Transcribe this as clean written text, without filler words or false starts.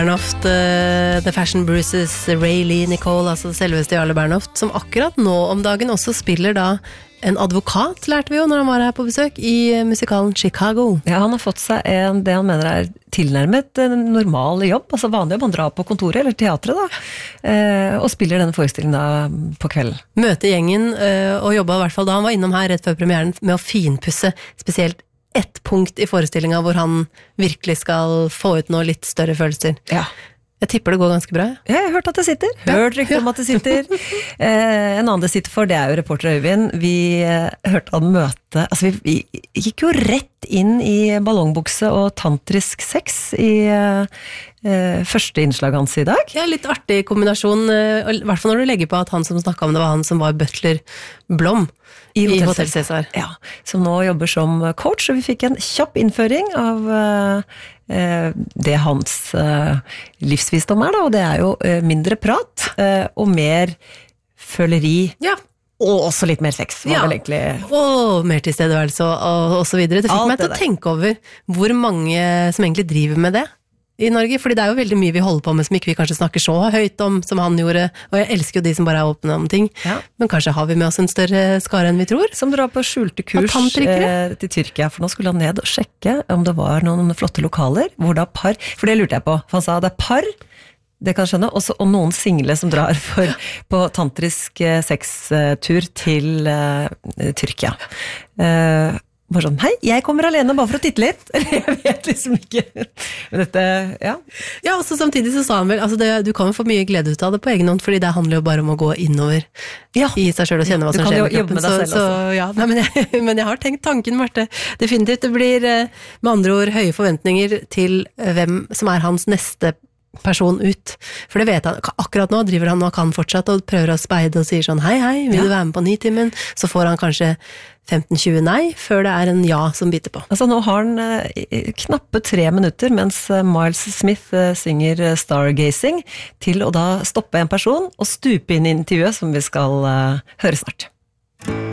Bernhoft, The Fashion Bruises, Ray Lee Nicole, altså selveste Jarle Bernhoft, som akkurat nå om dagen også spiller da en advokat, lærte vi jo når han var her på besøk, i musikalen Chicago. Ja, han har fått seg det han mener tilnærmet en normal jobb, altså vanlig jobb, han drar på kontoret eller teatret da, og spiller denne forestillingen da på kvelden. Møte gjengen, og jobbet i hvert fall da han var innom her rett før premieren med å finpusse spesielt ett punkt i forestillingen hvor han virkelig skal få ut noe litt større følelser. Ja. Jeg tipper det går ganske bra. Ja, jeg har hørt at det sitter. Hørt rykter om at det sitter. En annen det sitter for, det jo reporter Øyvind. Vi hørte han møte, altså vi gikk jo rett inn i ballongbukse og tantrisk sex i første innslag hans i dag. Ja, litt artig kombinasjon, i hvert fall når du legger på at han som snakket om det var han som var butler Blom i Hotel Cæsar. Ja, som nå jobber som coach, og vi fikk en kjapp innføring av det hans livsvisdom da, og det jo mindre prat og mer føleri. Ja. Og også litt mer sex, var vel egentlig. Og mer tilstedeværelse og så videre. Det fikk meg til å tenke over hvor mange som egentlig driver med det i Norge, fordi det jo veldig mye vi holder på med som ikke vi kanskje snakker så høyt om som han gjorde, og jeg elsker jo de som bare åpne om ting, men kanskje har vi med oss en større skare enn vi tror. Som drar på skjulte kurs til Tyrkia, for nå skulle han ned og sjekke om det var noen flotte lokaler, hvor det par, for det lurte jeg på, for han sa det par, det kan jeg skjønne, også, og noen single som drar på tantrisk sextur til Tyrkia. Bare sånn, hei, jeg kommer alene bare for å titte litt. Jeg vet liksom ikke. Men dette, Ja, og så samtidig så sa han vel, altså du kan jo få mye glede ut av det på egen hånd, fordi det handler jo bare om å gå innover i seg selv og kjenne hva som skjer med kroppen. Du kan jo jobbe med deg selv også. Ja, nei, men jeg har tenkt tanken, Marte. Definitivt, det blir med andre ord høye forventninger til hvem som hans neste person ut. For det vet han, akkurat nå driver han nok han fortsatt og prøver å speide og sier sånn, hei, vil du være med på 9-timen? Så får han kanskje 15-20 nei, før det en ja som biter på. Altså nå har han knappe 3 minutter, mens Miles Smith synger Stargazing, til å da stoppe en person og stupe inn i intervjuet som vi skal høre snart.